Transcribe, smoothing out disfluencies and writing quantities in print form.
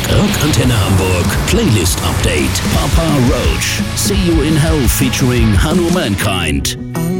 Rockantenne Hamburg Playlist Update. Papa Roach, See You in Hell featuring Hanno Mankind.